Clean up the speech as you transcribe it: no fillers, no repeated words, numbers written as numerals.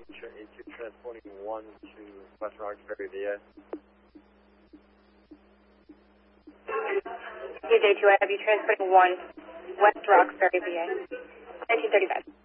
A2 transporting 1 to West Roxbury, VA. DJ2, I have you transporting 1 West Roxbury, VA. 1935.